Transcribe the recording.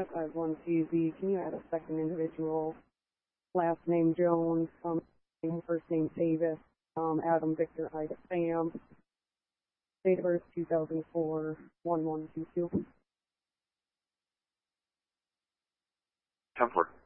551CZ. Can you add a second individual? Last name Jones, first name Davis, Adam Victor Ida Sam, date of birth 2004, 1122. 10-4.